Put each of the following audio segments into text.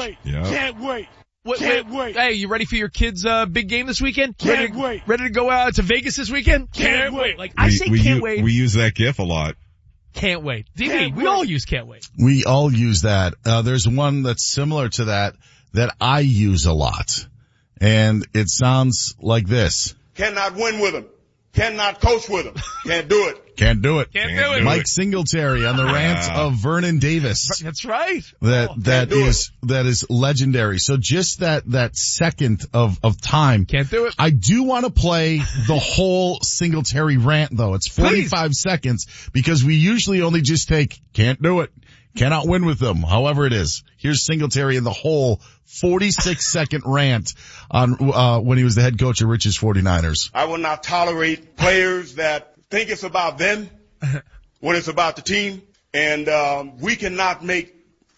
wait. Yep. Can't wait. Can't wait. Hey, you ready for your kids' big game this weekend? Can't wait. Ready to go out to Vegas this weekend? Can't wait. Like, I say can't wait. We use that GIF a lot. Can't wait. DB, we all use can't wait. We all use that. There's one that's similar to that I use a lot. And it sounds like this. Cannot win with him. Cannot coach with him. Can't do it. Can't do it. Can't do it. Mike Singletary on the rant of Vernon Davis. That's right. That is legendary. So just that second of time. Can't do it. I do want to play the whole Singletary rant though. It's 45 seconds because we usually only just take can't do it. Cannot win with them. However it is. Here's Singletary in the whole 46-second rant on when he was the head coach of Rich's 49ers. I will not tolerate players that think it's about them when it's about the team. And we cannot make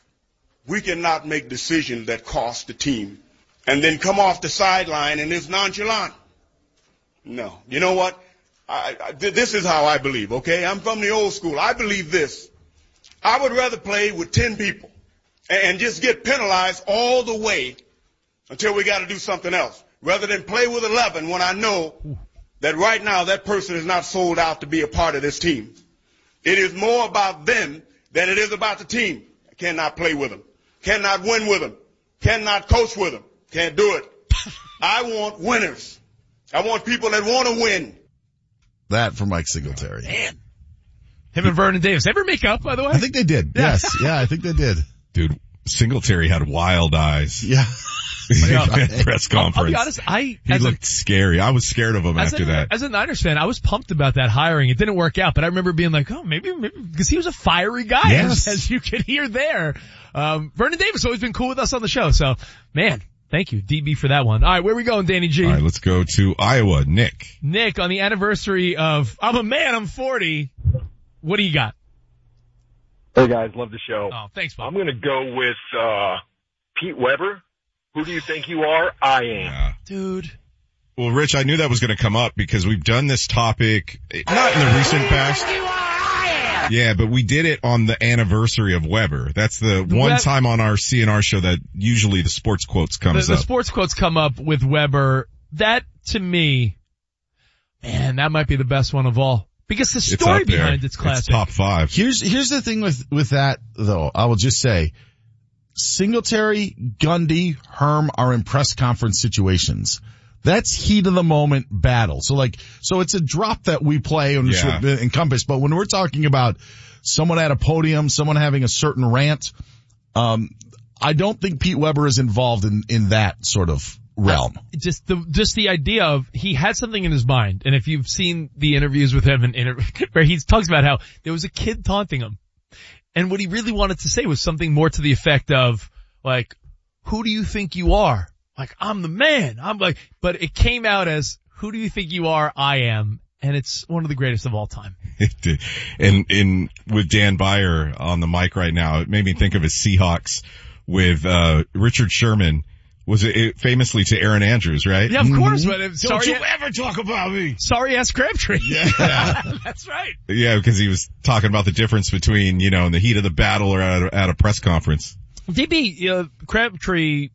decisions that cost the team and then come off the sideline and it's nonchalant. No. You know what? This is how I believe, okay? I'm from the old school. I believe this. I would rather play with 10 people and just get penalized all the way until we got to do something else, rather than play with 11 when I know that right now that person is not sold out to be a part of this team. It is more about them than it is about the team. I cannot play with them. Cannot win with them. Cannot coach with them. Can't do it. I want winners. I want people that want to win. That from Mike Singletary. Man. Him and Vernon Davis. Ever make up, by the way? I think they did. Yes. Yeah, I think they did. Dude, Singletary had wild eyes. Yeah. Press conference. I'll be honest, he looked scary. I was scared of him after that. As a Niners fan, I was pumped about that hiring. It didn't work out, but I remember being like, oh, maybe, because he was a fiery guy, yes. as you could hear there. Vernon Davis always been cool with us on the show, so, man, thank you, DB, for that one. All right, where are we going, Danny G? All right, let's go to Iowa. Nick, on the anniversary of I'm a man, I'm 40, what do you got? Hey guys, love the show. Oh, thanks, Bob. I'm gonna go with, Pete Weber. Who do you think you are? I am. Yeah. Dude. Well, Rich, I knew that was going to come up because we've done this topic, not in the recent past. Yeah, but we did it on the anniversary of Weber. That's the one time on our CNR show that usually the sports quotes comes up. The sports quotes come up with Weber. That, to me, man, that might be the best one of all. Because the story behind it's classic. It's top 5. Here's the thing with that though. I will just say, Singletary, Gundy, Herm are in press conference situations. That's heat of the moment battle. So it's a drop that we play and should encompass. But when we're talking about someone at a podium, someone having a certain rant, I don't think Pete Weber is involved in that sort of realm. Just the idea of he had something in his mind. And if you've seen the interviews with him where he talks about how there was a kid taunting him. And what he really wanted to say was something more to the effect of, like, who do you think you are? Like, I'm the man. But it came out as, who do you think you are? I am. And it's one of the greatest of all time. It did. And with Dan Beyer on the mic right now, it made me think of his Seahawks with, Richard Sherman. Was it famously to Aaron Andrews, right? Yeah, of course. But Don't you ever talk about me. Sorry ass Crabtree. Yeah. That's right. Yeah, because he was talking about the difference between, in the heat of the battle or at a press conference. DB, Crabtree,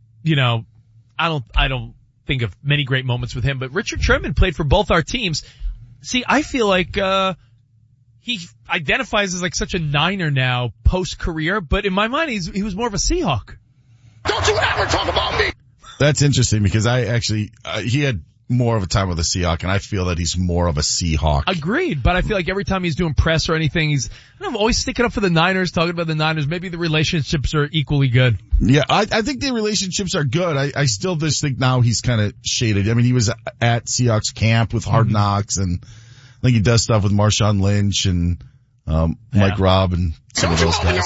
I don't think of many great moments with him, but Richard Sherman played for both our teams. See, I feel like, he identifies as like such a Niner now post-career, but in my mind he was more of a Seahawk. Don't you ever talk about me. That's interesting because I actually, he had more of a time with a Seahawk and I feel that he's more of a Seahawk. Agreed, but I feel like every time he's doing press or anything, he's always sticking up for the Niners, talking about the Niners. Maybe the relationships are equally good. Yeah, I think the relationships are good. I still just think now he's kind of shaded. I mean, he was at Seahawks camp with Hard Knocks and I think he does stuff with Marshawn Lynch and, Mike Robb and some of those guys.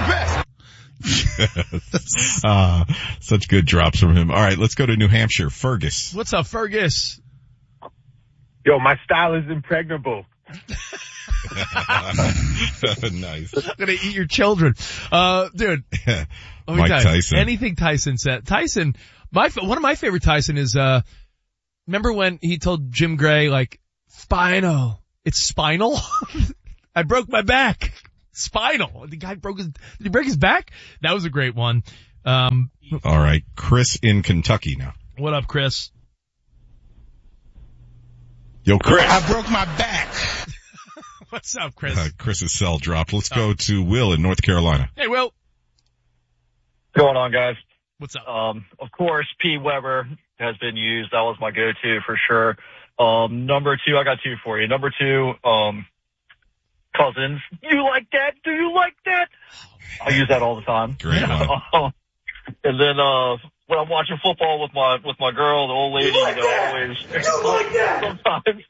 Such good drops from him. All right, let's go to New Hampshire. Fergus. What's up, Fergus? Yo, my style is impregnable. Nice. I'm gonna eat your children. Dude. Mike Tyson. Anything Tyson said. Tyson, one of my favorite Tyson is, remember when he told Jim Gray, like, it's spinal? I broke my back. Spinal. The guy did he break his back? That was a great one. All right. Chris in Kentucky now. What up, Chris? Yo, Chris. I broke my back. What's up, Chris? Chris's cell dropped. Let's go to Will in North Carolina. Hey, Will. What's going on, guys? What's up? Of course, Pete Weber has been used. That was my go-to for sure. Number 2, I got 2 for you. Number 2, Cousins. You like that? Do you like that? I use that all the time. Great one. And then, when I'm watching football with my girl, the old lady, always. You like that? Sometimes.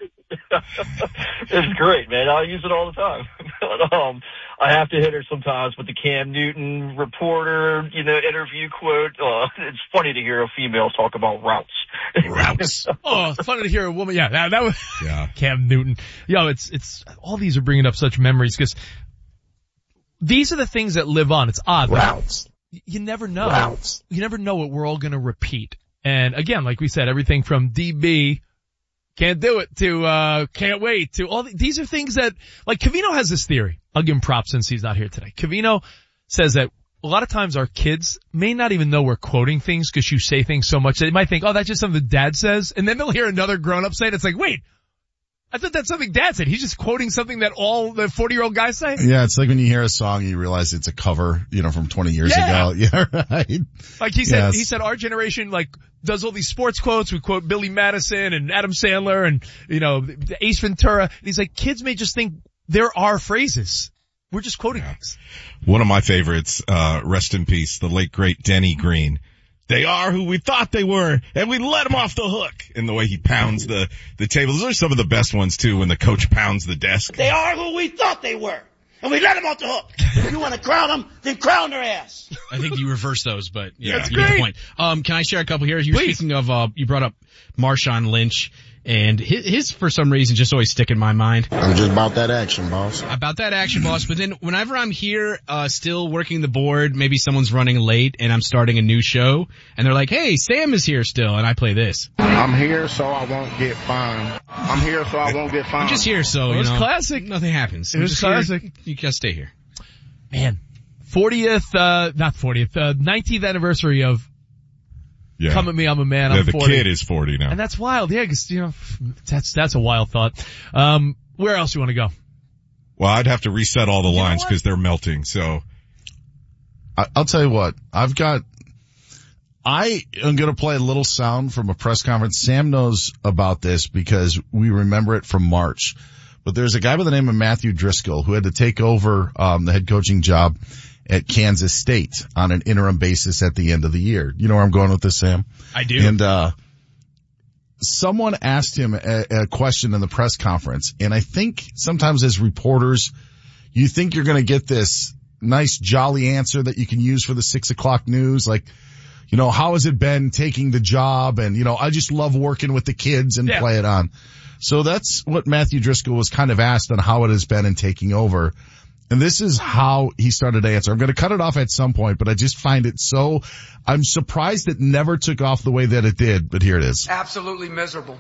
It's great, man. I use it all the time. But, I have to hit her sometimes with the Cam Newton reporter, interview quote. It's funny to hear a female talk about routes. Routes. Oh, it's funny to hear a woman. Yeah, that was Cam Newton. Yo, it's all these are bringing up such memories because these are the things that live on. It's odd. Routes. You never know. Routes. You never know what we're all going to repeat. And again, like we said, everything from DB, can't do it, to can't wait, to all these are things that, like Covino has this theory. I'll give him props since he's not here today. Covino says that a lot of times our kids may not even know we're quoting things because you say things so much that they might think, oh, that's just something dad says. And then they'll hear another grown-up say it. It's like, wait, I thought that's something dad said. He's just quoting something that all the 40-year-old guys say. Yeah, it's like when you hear a song, you realize it's a cover, from 20 years ago. Yeah, right. Like he said our generation, does all these sports quotes. We quote Billy Madison and Adam Sandler and, Ace Ventura. And he's like, kids may just think there are phrases. We're just quoting things. One of my favorites, rest in peace, the late great Denny Green. They are who we thought they were, and we let them off the hook. And the way he pounds the tables. Those are some of the best ones, too, when the coach pounds the desk. They are who we thought they were, and we let them off the hook. If you want to crown them, then crown their ass. I think you reverse those, but yeah, that's you get the great. point. Can I share a couple here? You were speaking of, you brought up Marshawn Lynch. And his, for some reason, just always stick in my mind. I'm just about that action, boss. About that action, boss. But then whenever I'm here, still working the board, maybe someone's running late and I'm starting a new show and they're like, hey, Sam is here still. And I play this. I'm here so I won't get fined. I'm here so I won't get fined. I'm just here so, It was classic. Nothing happens. It was classic. Here. You gotta stay here. Man, 19th anniversary of Come at Me, I'm a Man, I'm 40. The kid is 40 now. And that's wild. Yeah, cause, that's a wild thought. Where else do you want to go? Well, I'd have to reset all the lines because they're melting, so. I'll tell you what, I am going to play a little sound from a press conference. Sam knows about this because we remember it from March. But there's a guy by the name of Matthew Driscoll who had to take over the head coaching job at Kansas State on an interim basis at the end of the year. You know where I'm going with this, Sam? I do. And someone asked him a question in the press conference, and I think sometimes as reporters, you think you're going to get this nice, jolly answer that you can use for the 6 o'clock news, like, how has it been taking the job? And, I just love working with the kids and play it on. So that's what Matthew Driscoll was kind of asked on how it has been in taking over. And this is how he started to answer. I'm going to cut it off at some point, but I just find it I'm surprised it never took off the way that it did, but here it is. Absolutely miserable.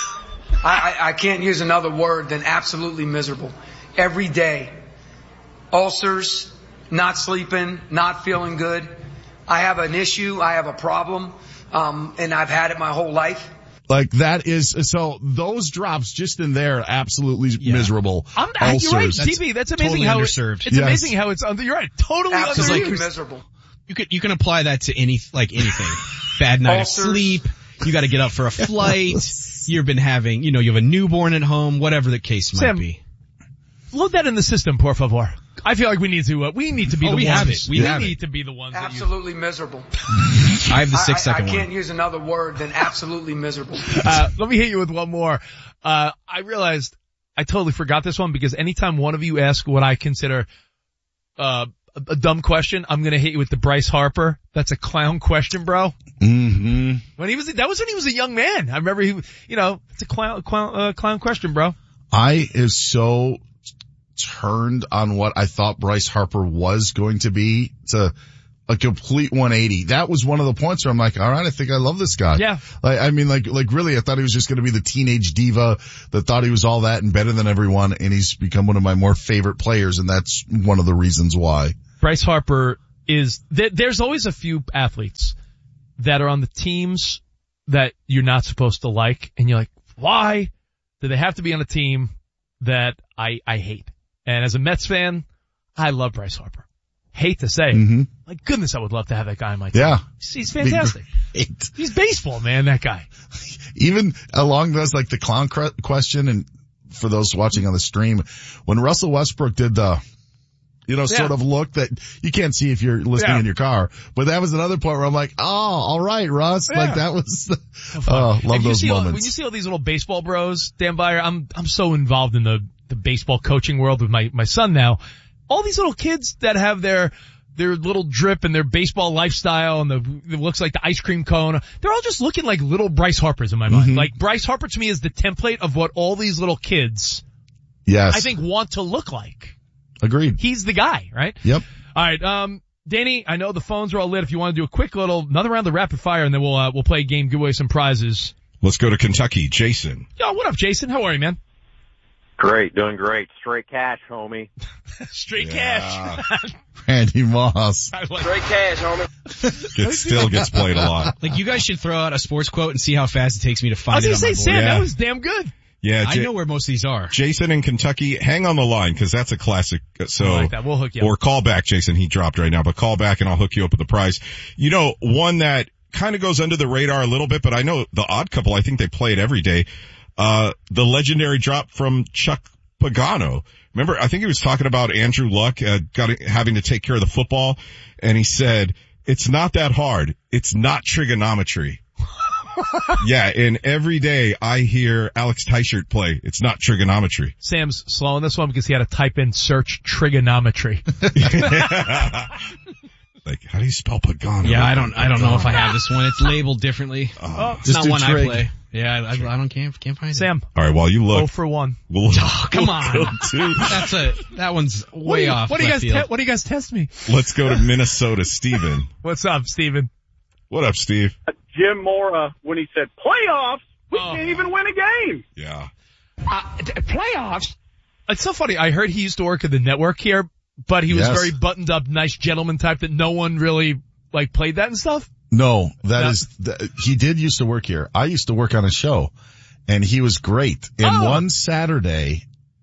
I can't use another word than absolutely miserable. Every day. Ulcers, not sleeping, not feeling good. I have an issue, I have a problem, and I've had it my whole life. Like so those drops just in there, absolutely miserable. You're right, TB. That's amazing totally how underserved. It's amazing how it's you're right, totally absolutely underused. Miserable. You can apply that to anything. Bad night of sleep. You got to get up for a flight. You've been having, you have a newborn at home, whatever the case might be. Load that in the system, por favor. I feel like we need to be the ones. Have it. We need to be the ones. Absolutely miserable. I have the 6-second one. I can't use another word than absolutely miserable. Let me hit you with one more. I realized I totally forgot this one because anytime one of you asks what I consider, a dumb question, I'm gonna hit you with the Bryce Harper. That's a clown question, bro. Mm-hmm. That was when he was a young man. I remember it's a clown question, bro. I am so turned on what I thought Bryce Harper was going to be to a complete 180. That was one of the points where I'm like, all right, I think I love this guy. Yeah. Like really, I thought he was just going to be the teenage diva that thought he was all that and better than everyone. And he's become one of my more favorite players. And that's one of the reasons why. Bryce Harper is that there's always a few athletes that are on the teams that you're not supposed to like, and you're like, why do they have to be on a team that I hate? And as a Mets fan, I love Bryce Harper. Hate to say it. Like, goodness, I would love to have that guy on my team. Yeah. He's fantastic. He's baseball, man, that guy. Even along those, like the clown question, and for those watching on the stream, when Russell Westbrook did the, sort of look that you can't see if you're listening in your car, but that was another point where I'm like, oh, all right, Russ. Like that was, love those moments. When you see all these little baseball bros, Dan Beyer, I'm so involved in the baseball coaching world with my son now. All these little kids that have their little drip and their baseball lifestyle and it looks like the ice cream cone, they're all just looking like little Bryce Harpers in my mind. Like, Bryce Harper to me is the template of what all these little kids, I think, want to look like. Agreed. He's the guy, right? Yep. All right, Danny, I know the phones are all lit. If you want to do a quick another round of rapid fire, and then we'll play a game, give away some prizes. Let's go to Kentucky. Jason. Yo, what up, Jason? How are you, man? Great, doing great. Straight cash, homie. Straight cash. Randy Moss. Straight cash, homie. It still gets played a lot. Like, you guys should throw out a sports quote and see how fast it takes me to find it on my board. I was going to say, Sam, that was damn good. Yeah, I know where most of these are. Jason in Kentucky, hang on the line, because that's a classic. So, I like that. We'll hook you up. Or call back, Jason. He dropped right now, but call back and I'll hook you up with the prize. One that kind of goes under the radar a little bit, but I know the Odd Couple, I think they play it every day. The legendary drop from Chuck Pagano. Remember, I think he was talking about Andrew Luck having to take care of the football, and he said, it's not that hard. It's not trigonometry. Yeah, and every day I hear Alex Teichert play, it's not trigonometry. Sam's slow on this one because he had to type in search trigonometry. Like, how do you spell Pagano? Yeah, I don't know if I have this one. It's labeled differently. It's not one trig. I play. Yeah, I can't find it. Sam. All right, while you look. 0 for 1. Come on. That one's way off. What do you guys test me? Let's go to Minnesota. Steven. What's up, Steven? What up, Steve? Jim Mora, when he said playoffs, we can't even win a game. Yeah. Playoffs? It's so funny. I heard he used to work at the network here, but he was very buttoned up, nice gentleman type that no one really played that and stuff. No, he did used to work here. I used to work on a show, and he was great. And one Saturday,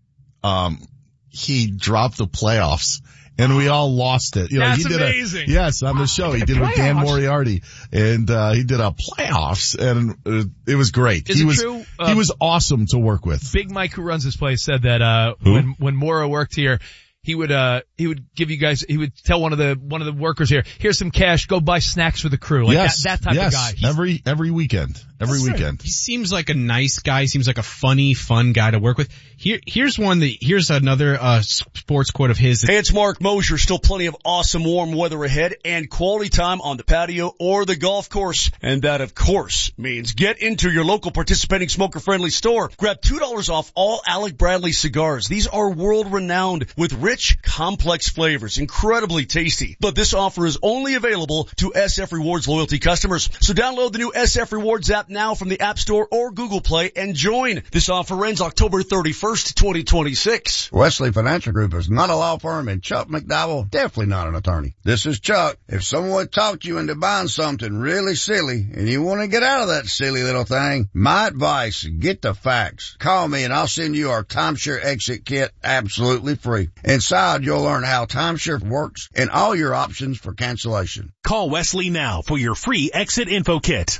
he dropped the playoffs, and we all lost it. That's he did amazing. On the show. He did it with Dan Moriarty, and he did a playoffs, and it was great. Is it true? He was awesome to work with. Big Mike, who runs this place, said that when Mora worked here, he would give you guys, he would tell one of the workers here, here's some cash, go buy snacks for the crew. Like that type of guy. Every weekend. He seems like a nice guy. He seems like a funny, fun guy to work with. Here's another sports quote of his. Hey, it's Mark Mosher. Still plenty of awesome warm weather ahead and quality time on the patio or the golf course. And that, of course, means get into your local participating smoker-friendly store. Grab $2 off all Alec Bradley cigars. These are world-renowned with rich, complex flavors, incredibly tasty. But this offer is only available to SF Rewards loyalty customers. So download the new SF Rewards app now from the App Store or Google Play and join. This offer ends October 31st, 2026. Wesley Financial Group is not a law firm, and Chuck McDowell definitely not an attorney. This is Chuck. If someone talked you into buying something really silly and you want to get out of that silly little thing, my advice, get the facts. Call me and I'll send you our timeshare exit kit absolutely free. Inside, you'll learn how timeshare works and all your options for cancellation. Call Wesley now for your free exit info kit.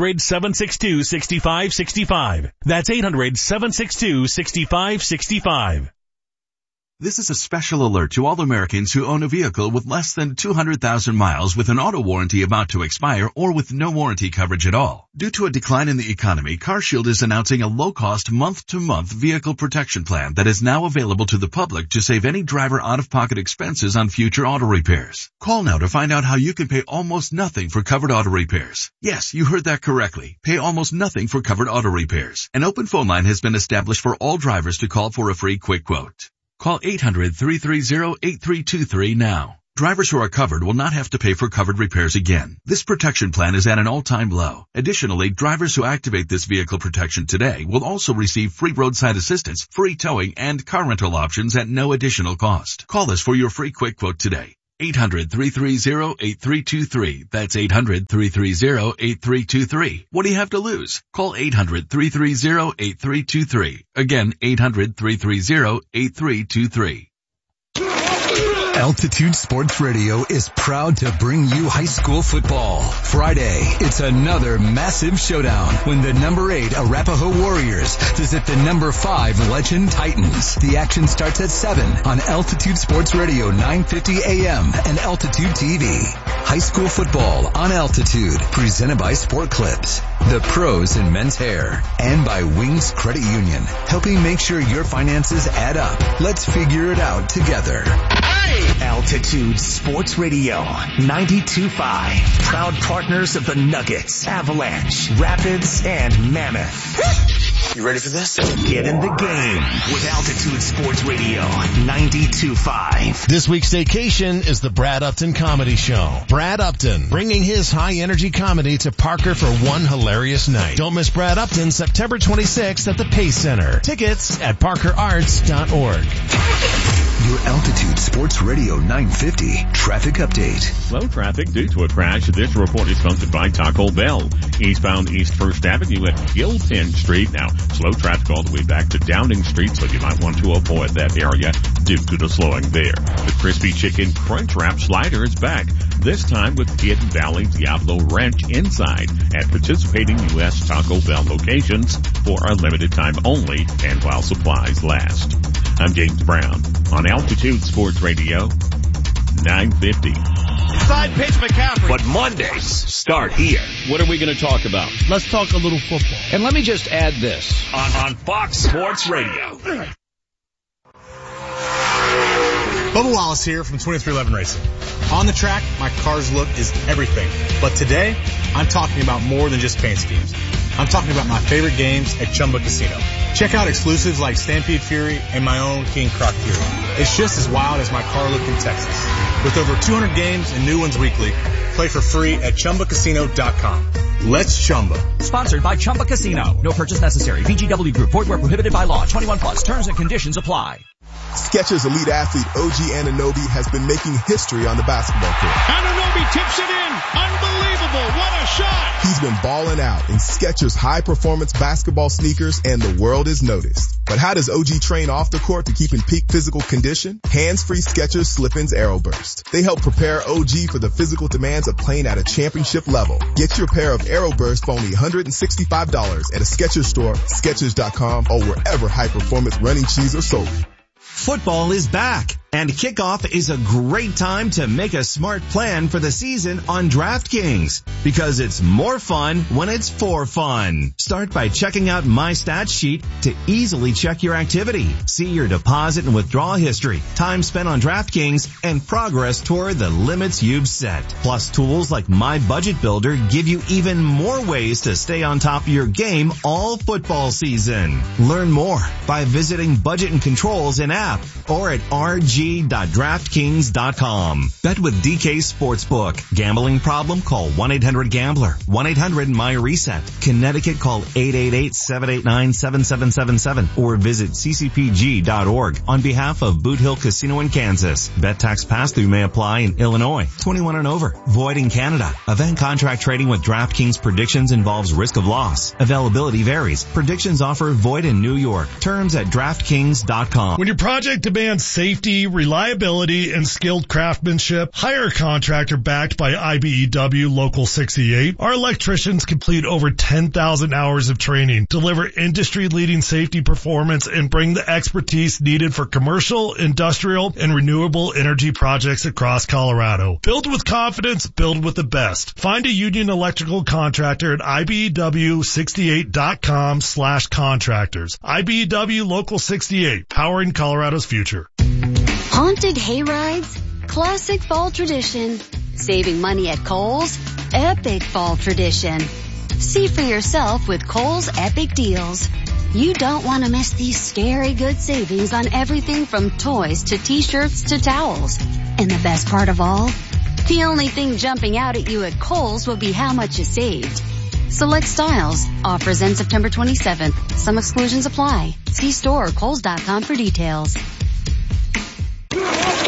800-762-6565. That's 800-762-6565. This is a special alert to all Americans who own a vehicle with less than 200,000 miles with an auto warranty about to expire or with no warranty coverage at all. Due to a decline in the economy, CarShield is announcing a low-cost month-to-month vehicle protection plan that is now available to the public to save any driver out-of-pocket expenses on future auto repairs. Call now to find out how you can pay almost nothing for covered auto repairs. Yes, you heard that correctly. Pay almost nothing for covered auto repairs. An open phone line has been established for all drivers to call for a free quick quote. Call 800-330-8323 now. Drivers who are covered will not have to pay for covered repairs again. This protection plan is at an all-time low. Additionally, drivers who activate this vehicle protection today will also receive free roadside assistance, free towing, and car rental options at no additional cost. Call us for your free quick quote today. 800-330-8323. That's 800-330-8323. What do you have to lose? Call 800-330-8323. Again, 800-330-8323. Altitude Sports Radio is proud to bring you high school football. Friday, it's another massive showdown when the number 8 Arapahoe Warriors visit the number 5 Legend Titans. The action starts at 7 on Altitude Sports Radio 950 AM and Altitude TV. High school football on Altitude, presented by Sport Clips, the pros in men's hair, and by Wings Credit Union, helping make sure your finances add up. Let's figure it out together. Altitude Sports Radio 92.5. Proud partners of the Nuggets, Avalanche, Rapids, and Mammoth. You ready for this? Get in the game with Altitude Sports Radio 92.5. This week's vacation is the Brad Upton Comedy Show. Brad Upton, bringing his high-energy comedy to Parker for one hilarious night. Don't miss Brad Upton September 26th at the Pace Center. Tickets at parkerarts.org. Your Altitude Sports Radio 950 traffic update. Slow traffic due to a crash. This report is sponsored by Taco Bell. Eastbound East 1st Avenue at Gilpin Street. Now, slow traffic all the way back to Downing Street, so you might want to avoid that area due to the slowing there. The Crispy Chicken Crunch Wrap Slider is back, this time with Hidden Valley Diablo Ranch inside at participating U.S. Taco Bell locations for a limited time only and while supplies last. I'm James Brown on Altitude Sports Radio 950. Side pitch McCaffrey. But Mondays start here. What are we going to talk about? Let's talk a little football. And let me just add this. On Fox Sports Radio. Bubba Wallace here from 2311 Racing. On the track, my car's look is everything. But today, I'm talking about more than just paint schemes. I'm talking about my favorite games at Chumba Casino. Check out exclusives like Stampede Fury and my own King Croc Fury. It's just as wild as my car look in Texas. With over 200 games and new ones weekly, play for free at ChumbaCasino.com. Let's Chumba. Sponsored by Chumba Casino. No purchase necessary. VGW Group. Void where prohibited by law. 21 plus. Terms and conditions apply. Skechers elite athlete OG Anunoby has been making history on the basketball court. Anunoby tips it in. Unbelievable. What a shot. He's been balling out in Skechers high-performance basketball sneakers, and the world is noticed. But how does OG train off the court to keep in peak physical condition? Hands-free Skechers Slip-ins Aeroburst. They help prepare OG for the physical demands of playing at a championship level. Get your pair of Aeroburst for only $165 at a Skechers store, Skechers.com, or wherever high-performance running shoes are sold. Football is back, and kickoff is a great time to make a smart plan for the season on DraftKings, because it's more fun when it's for fun. Start by checking out My Stats Sheet to easily check your activity, see your deposit and withdrawal history, time spent on DraftKings, and progress toward the limits you've set. Plus, tools like My Budget Builder give you even more ways to stay on top of your game all football season. Learn more by visiting Budget and Controls in app or at rg.draftkings.com. Bet with DK Sportsbook. Gambling problem? Call 1-800-GAMBLER. 1-800-MY-RESET. Connecticut, call 888-789-7777 or visit ccpg.org on behalf of Boot Hill Casino in Kansas. Bet tax pass-through may apply in Illinois. 21 and over. Void in Canada. Event contract trading with DraftKings predictions involves risk of loss. Availability varies. Predictions offer void in New York. Terms at DraftKings.com. When your project demands safety, reliability, and skilled craftsmanship, hire a contractor backed by IBEW Local 68. Our electricians complete over 10,000 hours of training, deliver industry-leading safety performance, and bring the expertise needed for commercial, industrial, and renewable energy projects across Colorado. Build with confidence, build with the best. Find a union electrical contractor at IBEW68.com/contractors. IBEW Local 68, powering Colorado's future. Haunted hayrides, classic fall tradition. Saving money at Kohl's, epic fall tradition. See for yourself with Kohl's Epic Deals. You don't want to miss these scary good savings on everything from toys to t-shirts to towels. And the best part of all? The only thing jumping out at you at Kohl's will be how much you saved. Select styles. Offers end September 27th. Some exclusions apply. See store or Kohls.com for details.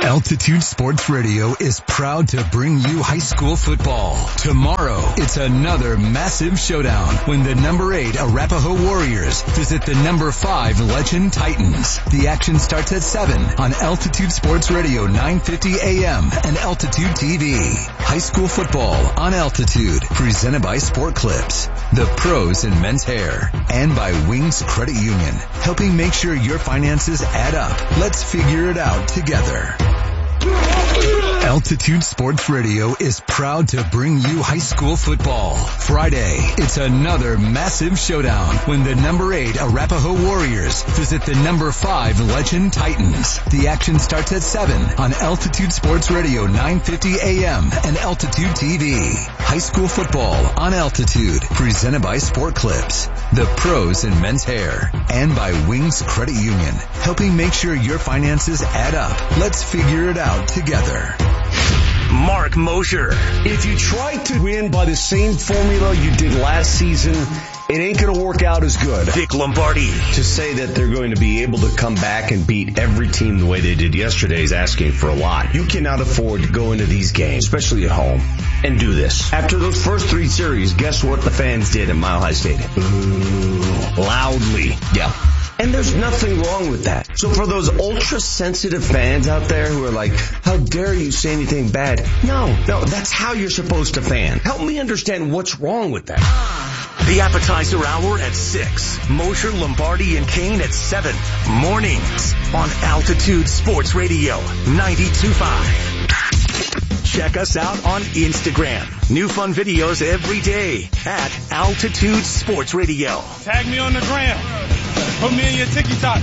Altitude Sports Radio is proud to bring you high school football. Tomorrow, it's another massive showdown when the number 8 Arapahoe Warriors visit the number 5 Legend Titans. The action starts at 7 on Altitude Sports Radio 950 AM and Altitude TV. High school football on Altitude, presented by Sport Clips, the pros in men's hair, and by Wings Credit Union, helping make sure your finances add up. Let's figure it out together. Altitude Sports Radio is proud to bring you high school football. Friday, it's another massive showdown when the number 8 Arapahoe Warriors visit the number 5 Legend Titans. The action starts at 7 on Altitude Sports Radio 950 AM and Altitude TV. High school football on Altitude, presented by Sport Clips, the pros in men's hair, and by Wings Credit Union, helping make sure your finances add up. Let's figure it out together. Mark Mosher. If you try to win by the same formula you did last season, it ain't going to work out as good. Vic Lombardi. To say that they're going to be able to come back and beat every team the way they did yesterday is asking for a lot. You cannot afford to go into these games, especially at home, and do this. After those first 3 series, guess what the fans did at Mile High Stadium? Boo. Loudly. Yeah. And there's nothing wrong with that. So for those ultra-sensitive fans out there who are like, how dare you say anything bad? No, that's how you're supposed to fan. Help me understand what's wrong with that. The appetizer hour at 6. Mosher, Lombardi, and Kane at 7. Mornings on Altitude Sports Radio 92.5. Check us out on Instagram. New fun videos every day at Altitude Sports Radio. Tag me on the gram. Put me in your TikTok.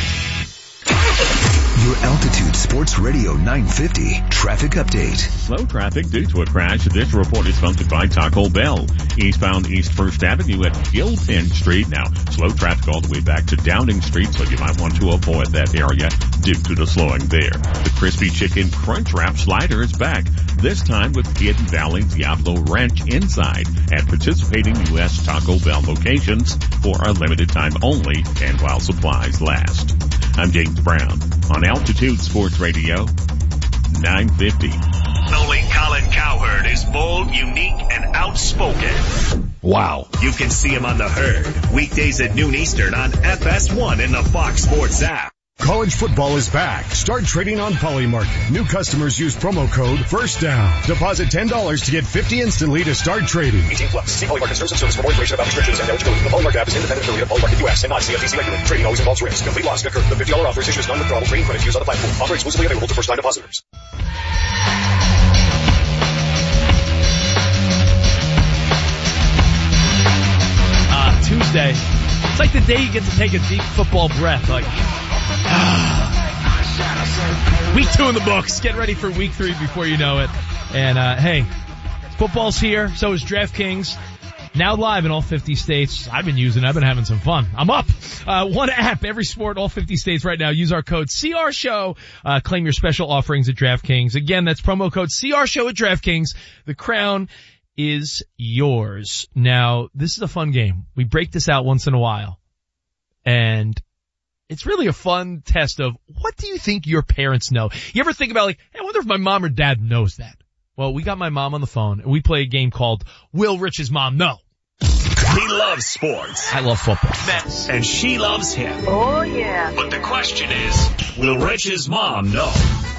Your Altitude Sports Radio 950 traffic update. Slow traffic due to a crash. This report is sponsored by Taco Bell. Eastbound East 1st Avenue at Gilpin Street. Now, slow traffic all the way back to Downing Street, so you might want to avoid that area due to the slowing there. The Crispy Chicken Crunch Wrap Slider is back, this time with Hidden Valley Diablo Ranch inside at participating U.S. Taco Bell locations for a limited time only and while supplies last. I'm James Brown on Altitude Sports Radio 950. Knowing Colin Cowherd is bold, unique, and outspoken. Wow. You can see him on The Herd, weekdays at noon Eastern on FS1 and the Fox Sports app. College football is back. Start trading on Polymarket. New customers use promo code FIRSTDOWN. Deposit $10 to get $50 instantly to start trading. 18+. See Polymarket terms and service for more information about restrictions and eligibility. The Polymarket app is independent affiliate of Polymarket US and not CFTC regulated. Trading always involves risk. Complete loss could occur. The $50 offer is issued as non-withdrawable trading credit used on the platform. Offer exclusively available to first-time depositors. Tuesday. It's like the day you get to take a deep football breath. Like, week 2 in the books. Get ready for week 3 before you know it. And, hey, football's here. So is DraftKings. Now live in all 50 states. I've been using it. I've been having some fun. I'm up. One app, every sport, all 50 states right now. Use our code CRSHOW. Claim your special offerings at DraftKings. Again, that's promo code CRSHOW at DraftKings. The crown is yours. Now, this is a fun game. We break this out once in a while. And it's really a fun test of what do you think your parents know? You ever think about like, hey, I wonder if my mom or dad knows that? Well, we got my mom on the phone and we play a game called Will Rich's Mom Know? He loves sports. I love football. And she loves him. Oh, yeah. But the question is, will Rich's mom know?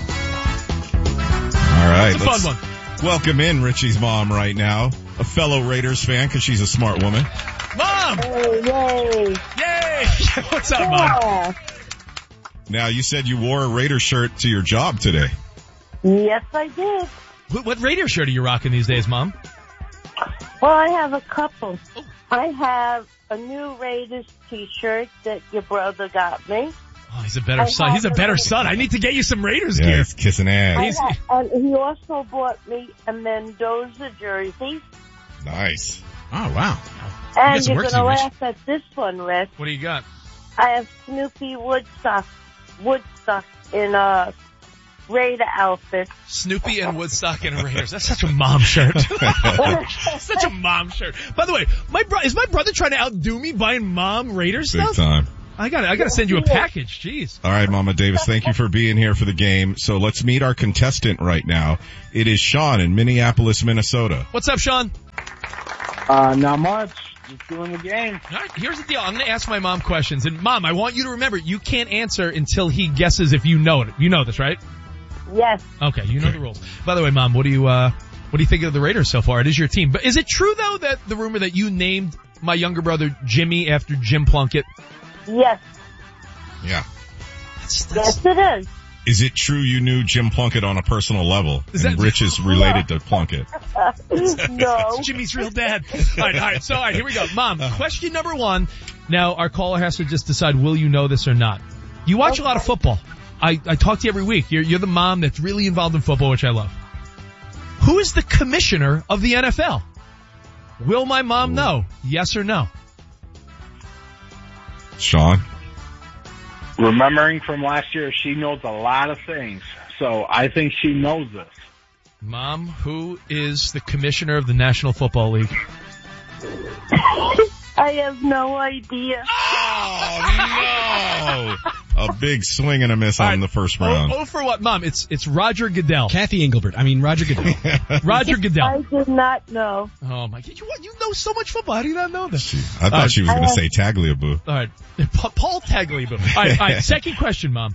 All right. It's a fun one. Welcome in Richie's mom right now, a fellow Raiders fan because she's a smart woman. Mom! Hey, yay! Yay! What's up, Mom? Now, you said you wore a Raider shirt to your job today. Yes, I did. What Raider shirt are you rocking these days, Mom? Well, I have a couple. I have a new Raiders t-shirt that your brother got me. Oh, he's a better son. He's a better son. I need to get you some Raiders gear. He's kissing ass. And he also bought me a Mendoza jersey. Nice. Oh, wow. And you're going to laugh at this one, Rich. What do you got? I have Snoopy Woodstock in a Raider outfit. Snoopy and Woodstock in a Raiders. That's such a mom shirt. Such a mom shirt. By the way, is my brother trying to outdo me buying mom Raiders stuff? Big time. I gotta send you a package. Jeez. All right, Mama Davis, thank you for being here for the game. So let's meet our contestant right now. It is Sean in Minneapolis, Minnesota. What's up, Sean? Not much. Just doing the game. All right, here's the deal. I'm going to ask my mom questions. And Mom, I want you to remember, you can't answer until he guesses if you know it. You know this, right? Yes. Okay, you know the rules. By the way, Mom, what do you think of the Raiders so far? It is your team. But is it true, though, that the rumor that you named my younger brother Jimmy after Jim Plunkett? Yes. Yeah. Yes, it is. Is it true you knew Jim Plunkett on a personal level? And Rich is related to Plunkett? No. Jimmy's real dad. All right. So, here we go. Mom, question number 1. Now, our caller has to just decide, will you know this or not? You watch a lot of football. I talk to you every week. You're the mom that's really involved in football, which I love. Who is the commissioner of the NFL? Will my mom know? Yes or no? Sean? Remembering from last year, she knows a lot of things. So I think she knows this. Mom, who is the commissioner of the National Football League? I have no idea. Oh, no. A big swing and a miss on the first round. Oh, for what, Mom? It's Roger Goodell. Roger Goodell. Roger Goodell. I did not know. Oh, my God. You know so much football. How do you not know this? I thought she was going to say Tagliabue. All right. Paul Tagliabue. All right. Second question, Mom.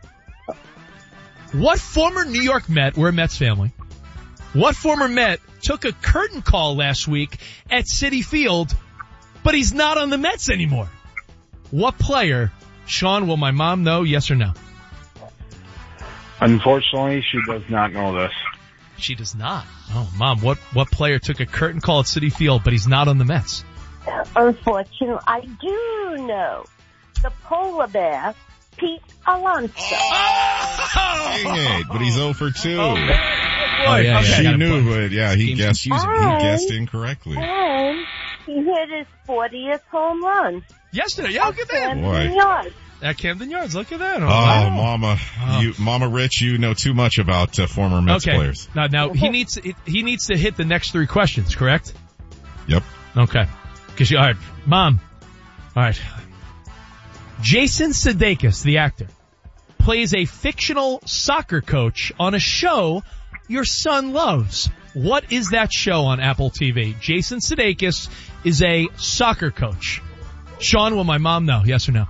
What former New York Met, we're a Mets family, what former Met took a curtain call last week at Citi Field, but he's not on the Mets anymore? What player? Sean, will my mom know, yes or no? Unfortunately, she does not know this. She does not. Oh, Mom, what player took a curtain call at Citi Field, but he's not on the Mets? Unfortunately, I do know. The polar bear, Pete Alonso. Dang it, but he's 0 for 2. Oh, yeah, she knew it. Yeah, he guessed incorrectly. And he hit his 40th home run. Yesterday, yeah, look at that. Boy. At Camden Yards, look at that. Mama. Mama Rich, you know too much about former Mets players. Now he needs to hit the next 3 questions, correct? Yep. Okay. All right, Mom. All right. Jason Sudeikis, the actor, plays a fictional soccer coach on a show your son loves. What is that show on Apple TV? Jason Sudeikis is a soccer coach. Sean, will my mom know? Yes or no?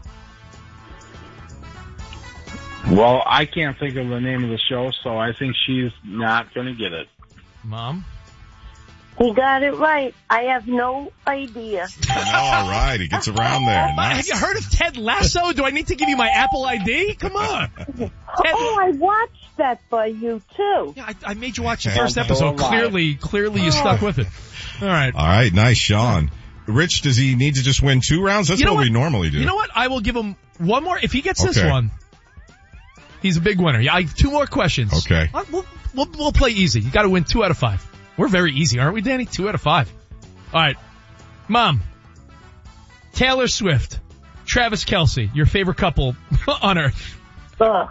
Well, I can't think of the name of the show, so I think she's not going to get it. Mom? He got it right. I have no idea. All right, he gets around there. Nice. Have you heard of Ted Lasso? Do I need to give you my Apple ID? Come on. I watched that by you, too. Yeah, I made you watch the first episode. Clearly you stuck with it. All right, nice, Sean. Rich, does he need to just win 2 rounds? That's what we normally do. You know what? I will give him one more. If he gets this one, he's a big winner. Yeah, I have 2 more questions. Okay. We'll play easy. You got to win 2 out of 5. We're very easy, aren't we, Danny? 2 out of 5. All right. Mom, Taylor Swift, Travis Kelce, your favorite couple on earth. Ugh.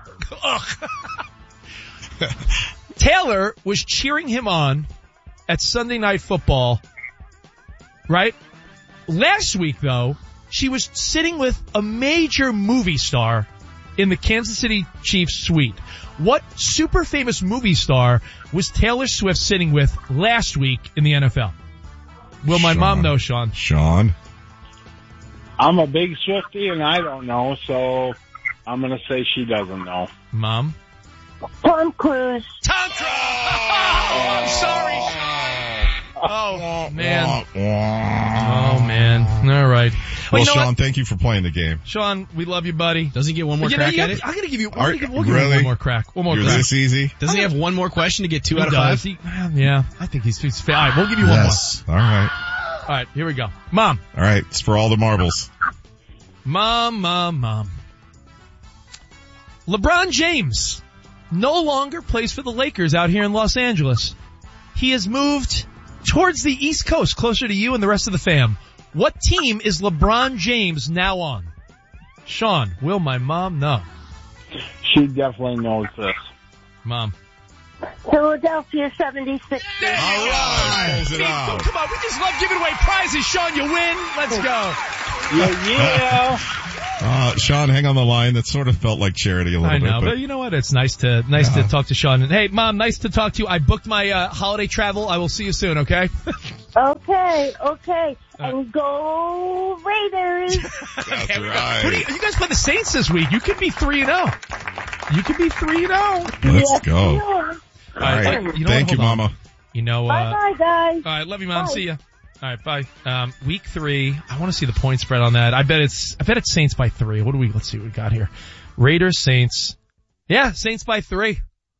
Taylor was cheering him on at Sunday Night Football, right? Last week, though, she was sitting with a major movie star in the Kansas City Chiefs suite. What super famous movie star was Taylor Swift sitting with last week in the NFL? Will my mom know, Sean? Sean? I'm a big Swiftie and I don't know, so I'm going to say she doesn't know. Mom? Tom Cruise. Tom Cruise! Oh, I'm sorry. Oh, man. Oh, man. All right. Well, Sean, thank you for playing the game. Sean, we love you, buddy. Doesn't he get one more crack at it? I'm going to give you we'll give you one more crack. One more You're crack. This easy? Doesn't he have one more question to get 2 out of 5? Yeah, I think he's fair. All right, we'll give you one more. All right. All right, here we go. Mom. All right, it's for all the marbles. Mom. LeBron James no longer plays for the Lakers out here in Los Angeles. He has moved towards the East Coast, closer to you and the rest of the fam. What team is LeBron James now on? Sean, will my mom know? She definitely knows this. Mom. Philadelphia 76ers. All right. Come on, we just love giving away prizes. Sean, you win. Let's go. Yeah. Sean, hang on the line. That sort of felt like charity a little bit. I know, but you know what? It's nice to talk to Sean. And hey, Mom, nice to talk to you. I booked my holiday travel. I will see you soon, okay? Okay. And go Raiders. That's right. You guys play the Saints this week. You could be 3-0. You could be 3-0. Let's go. All right. Thank you, Mama. Bye-bye, guys. All right. Love you, Mom. Bye. See ya. All right, bye. Week 3. I want to see the point spread on that. I bet it's Saints by 3. Let's see what we got here. Raiders, Saints. Yeah, Saints by 3.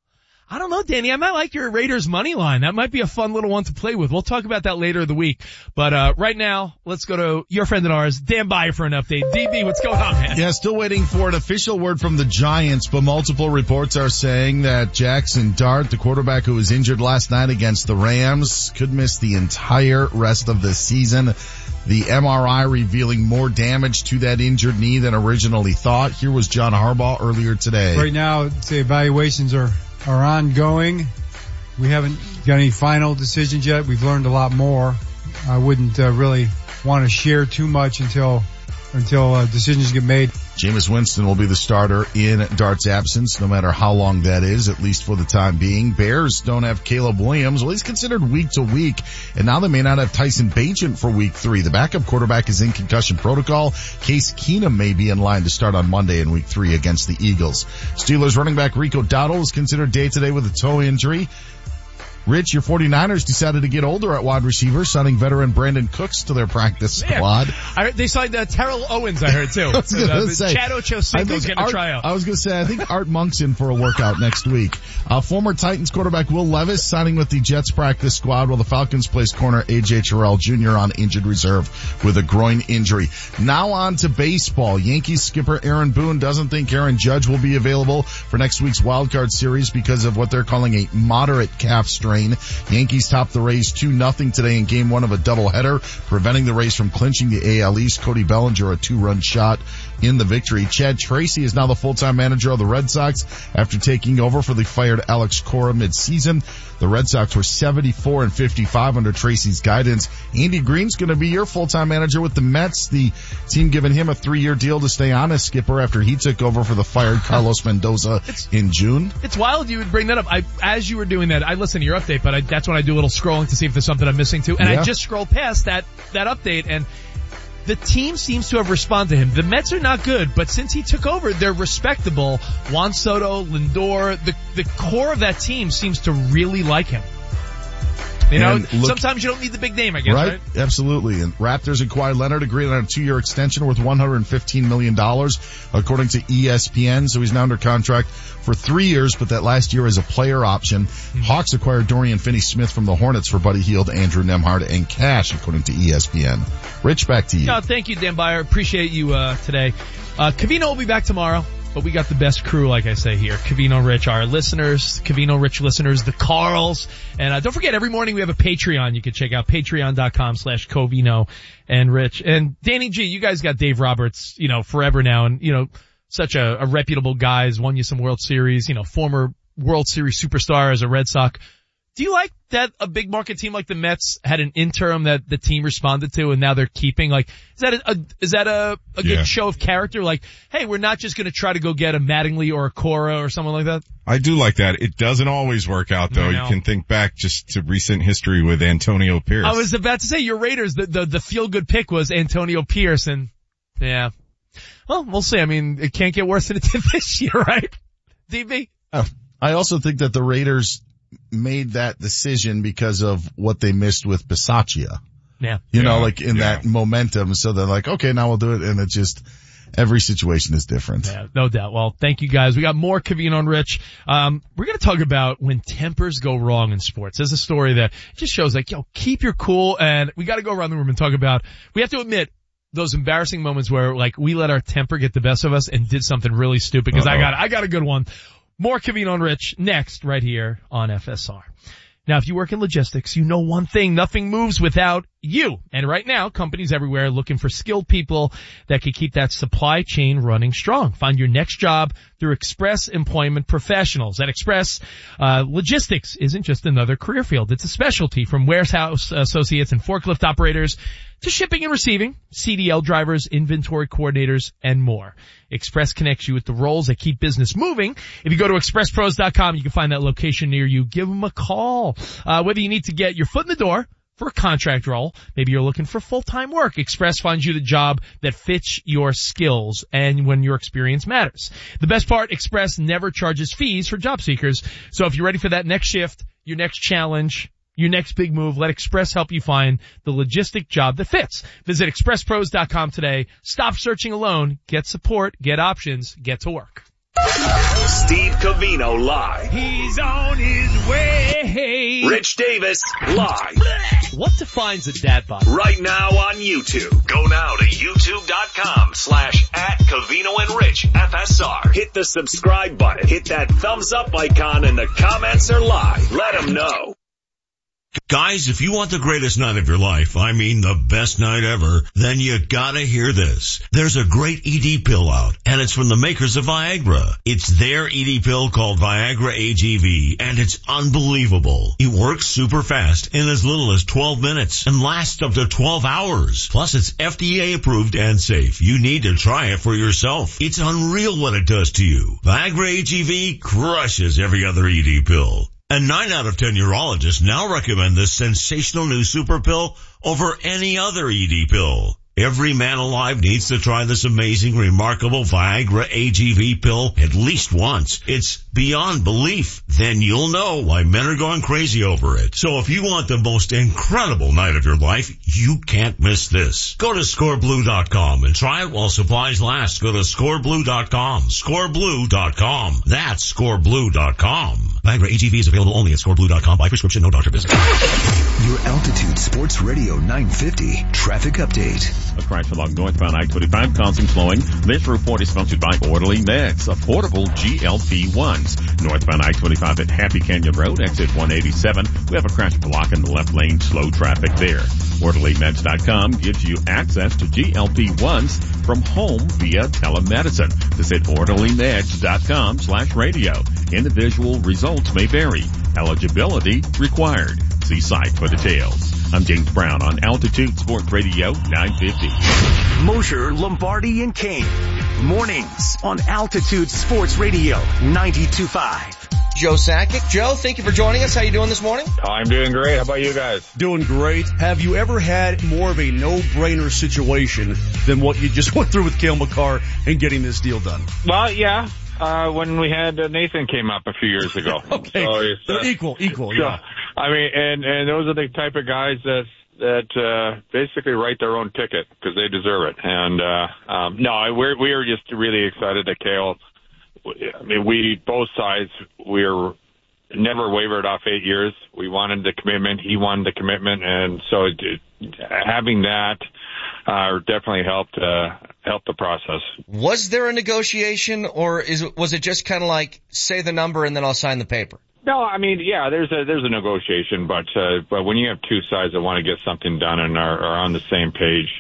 I don't know, Danny. I might like your Raiders money line. That might be a fun little one to play with. We'll talk about that later in the week. But right now, let's go to your friend and ours, Dan Beyer, for an update. DB, what's going on, man? Yeah, still waiting for an official word from the Giants, but multiple reports are saying that Jackson Dart, the quarterback who was injured last night against the Rams, could miss the entire rest of the season. The MRI revealing more damage to that injured knee than originally thought. Here was John Harbaugh earlier today. Right now, the evaluations are ongoing. We haven't got any final decisions yet. We've learned a lot more. I wouldn't really want to share too much until decisions get made. Jameis Winston will be the starter in Dart's absence, no matter how long that is, at least for the time being. Bears don't have Caleb Williams. Well, he's considered week to week, and now they may not have Tyson Bagent for week 3. The backup quarterback is in concussion protocol. Case Keenum may be in line to start on Monday in week 3 against the Eagles. Steelers running back Rico Dowdle is considered day-to-day with a toe injury. Rich, your 49ers decided to get older at wide receiver, signing veteran Brandon Cooks to their practice squad. They signed Terrell Owens, I heard, too. I was going to say, Chad Ochocinco's getting a tryout. I was going to say, I think Art Monk's in for a workout next week. Former Titans quarterback Will Levis signing with the Jets practice squad, while the Falcons placed corner A.J. Terrell Jr. on injured reserve with a groin injury. Now on to baseball. Yankees skipper Aaron Boone doesn't think Aaron Judge will be available for next week's wildcard series because of what they're calling a moderate calf strain. Yankees topped the Rays 2-0 today in Game 1 of a doubleheader, preventing the Rays from clinching the AL East. Cody Bellinger, a 2-run shot in the victory. Chad Tracy is now the full-time manager of the Red Sox after taking over for the fired Alex Cora mid-season. The Red Sox were 74-55 under Tracy's guidance. Andy Green's going to be your full-time manager with the Mets. The team giving him a 3-year deal to stay on as skipper after he took over for the fired Carlos Mendoza in June. It's wild you would bring that up. As you were doing that, I listened to your update, but that's when I do a little scrolling to see if there's something I'm missing too. And I just scrolled past that update, and the team seems to have responded to him. The Mets are not good, but since he took over, they're respectable. Juan Soto, Lindor, the core of that team seems to really like him. You know, sometimes you don't need the big name, I guess, right? Absolutely. And Raptors and Kawhi Leonard agreed on a 2-year extension worth $115 million, according to ESPN. So he's now under contract for 3 years, but that last year is a player option. Hawks acquired Dorian Finney-Smith from the Hornets for Buddy Hield, Andrew Nembhard, and cash, according to ESPN. Rich, back to you. No, thank you, Dan Beyer. Appreciate you today. Covino will be back tomorrow. But we got the best crew, like I say here. Covino Rich, our listeners, Covino Rich listeners, the Carls. And don't forget, every morning we have a Patreon you can check out, patreon.com/Covino and Rich. And Danny G, you guys got Dave Roberts, forever now. And, such a reputable guy, has won you some World Series, former World Series superstar as a Red Sox. Do you like that a big market team like the Mets had an interim that the team responded to and now they're keeping? Like, is that a good show of character? Like, hey, we're not just going to try to go get a Mattingly or a Cora or someone like that? I do like that. It doesn't always work out though. You can think back just to recent history with Antonio Pierce. I was about to say your Raiders, the feel good pick was Antonio Pierce, and yeah. Well, we'll see. I mean, it can't get worse than it did this year, right? DB? I also think that the Raiders made that decision because of what they missed with Bisaccia. Yeah. That momentum. So they're like, okay, now we'll do it. And it just, every situation is different. Yeah, no doubt. Well, thank you guys. We got more Covino and Rich. We're going to talk about when tempers go wrong in sports. There's a story that just shows like, keep your cool. And we got to go around the room and talk about, we have to admit, those embarrassing moments where like we let our temper get the best of us and did something really stupid. Because I got a good one. More Covino and Rich next right here on FSR. Now, if you work in logistics, you know one thing. Nothing moves without you. And right now, companies everywhere are looking for skilled people that can keep that supply chain running strong. Find your next job through Express Employment Professionals. At Express, logistics isn't just another career field. It's a specialty, from warehouse associates and forklift operators to shipping and receiving, CDL drivers, inventory coordinators, and more. Express connects you with the roles that keep business moving. If you go to expresspros.com, you can find that location near you. Give them a call. Whether you need to get your foot in the door for a contract role, maybe you're looking for full-time work, Express finds you the job that fits your skills and when your experience matters. The best part, Express never charges fees for job seekers. So if you're ready for that next shift, your next challenge, your next big move, let Express help you find the logistic job that fits. Visit expresspros.com today. Stop searching alone. Get support. Get options. Get to work. Steve Covino live. He's on his way. Rich Davis live. What defines a dad bod? Right now on YouTube. Go now to youtube.com/@Covino and Rich FSR. Hit the subscribe button. Hit that thumbs up icon, and the comments are live. Let them know. Guys, if you want the greatest night of your life, I mean the best night ever, then you gotta hear this. There's a great ED pill out, and it's from the makers of Viagra. It's their ED pill called Viagra AGV, and it's unbelievable. It works super fast in as little as 12 minutes and lasts up to 12 hours. Plus, it's FDA approved and safe. You need to try it for yourself. It's unreal what it does to you. Viagra AGV crushes every other ED pill. And 9 out of 10 urologists now recommend this sensational new super pill over any other ED pill. Every man alive needs to try this amazing, remarkable Viagra AGV pill at least once. It's beyond belief. Then you'll know why men are going crazy over it. So if you want the most incredible night of your life, you can't miss this. Go to scoreblue.com and try it while supplies last. Go to scoreblue.com. Scoreblue.com. That's scoreblue.com. Viagra AGV is available only at scoreblue.com by prescription, no doctor visit. Your Altitude Sports Radio 950 traffic update. A crash along northbound I-25 causing slowing. This report is sponsored by Orderly Meds, affordable GLP-1s. Northbound I-25 at Happy Canyon Road, exit 187. We have a crash blocking the left lane, slow traffic there. OrderlyMeds.com gives you access to GLP-1s from home via telemedicine. Visit OrderlyMeds.com/radio. Individual results may vary. Eligibility required. See site for details. I'm James Brown on Altitude Sports Radio 950. Mosher, Lombardi, and Kane. Mornings on Altitude Sports Radio 92.5. Joe Sakic. Joe, thank you for joining us. How you doing this morning? I'm doing great. How about you guys? Doing great. Have you ever had more of a no-brainer situation than what you just went through with Cale Makar and getting this deal done? Well, yeah. When we had Nathan came up a few years ago. Okay. So equal, yeah. I mean, and those are the type of guys that basically write their own ticket because they deserve it. And no, we are just really excited that Cale. I mean, both sides, we're never wavered off 8 years. We wanted the commitment. He wanted the commitment, and so having that definitely helped the process. Was there a negotiation, or was it just kind of like say the number and then I'll sign the paper? No, I mean, yeah, there's a negotiation, but when you have two sides that want to get something done and are on the same page,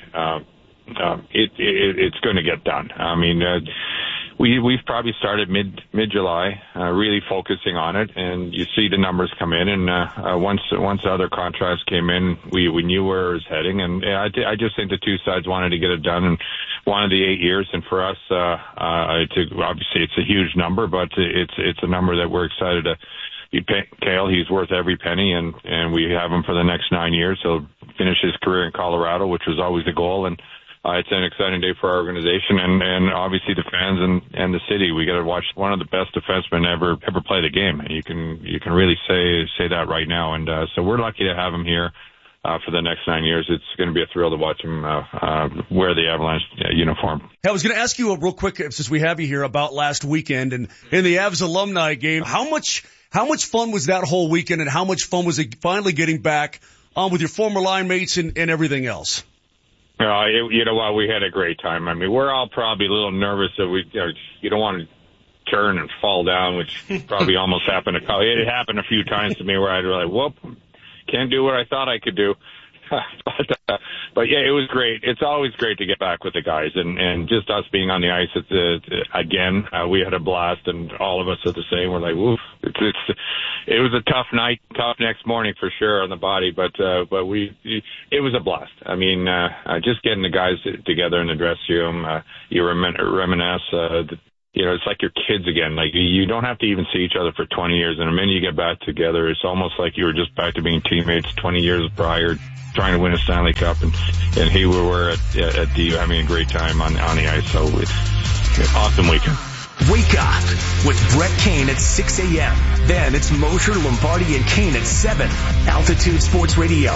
it's going to get done. I mean, we've probably started mid-July, really focusing on it, and you see the numbers come in, and once the other contracts came in, we knew where it was heading, and I just think the two sides wanted to get it done and wanted the 8 years, and for us, obviously it's a huge number, but it's a number that we're excited to. Cale, he's worth every penny, and we have him for the next 9 years. He'll finish his career in Colorado, which was always the goal, and it's an exciting day for our organization and obviously the fans and the city. We got to watch one of the best defensemen ever play the game. And you can really say that right now, and so we're lucky to have him here for the next 9 years. It's going to be a thrill to watch him wear the Avalanche uniform. I was going to ask you real quick, since we have you here, about last weekend and in the Avs alumni game. How much fun was that whole weekend, and how much fun was it finally getting back on with your former line mates and everything else? You know what? We had a great time. I mean, we're all probably a little nervous that you don't want to turn and fall down, which probably almost happened. It happened a few times to me where I'd be like, whoop, can't do what I thought I could do. But yeah, it was great. It's always great to get back with the guys, and just us being on the ice. Again, we had a blast, and all of us are the same. We're like, woof. It was a tough night, tough next morning for sure on the body, but it was a blast. I mean, just getting the guys together in the dressing room, you reminisce. It's like your kids again. Like, you don't have to even see each other for 20 years, and the minute you get back together, it's almost like you were just back to being teammates 20 years prior, trying to win a Stanley Cup, and here we were at the having a great time on the ice. So it's an awesome weekend. Wake up with Brett Kane at 6 a.m. Then it's Mosher, Lombardi, and Kane at 7. Altitude Sports Radio,